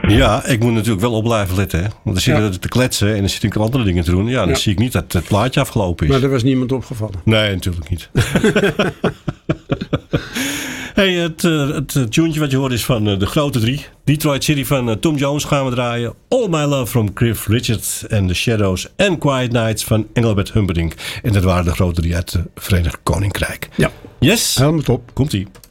Ja, ik moet natuurlijk wel op blijven letten. Hè? Want dan zit je te kletsen en dan zit ik andere dingen te doen. Ja, dan zie ik niet dat het plaatje afgelopen is. Maar er was niemand opgevallen. Nee, natuurlijk niet. Hey, het tuentje wat je hoort is van de grote drie. Detroit City van Tom Jones gaan we draaien. All My Love from Cliff Richard and The Shadows. En Quiet Nights van Engelbert Humperdinck. En dat waren de grote drie uit het Verenigd Koninkrijk. Ja. Yes. Helemaal top. Komt-ie.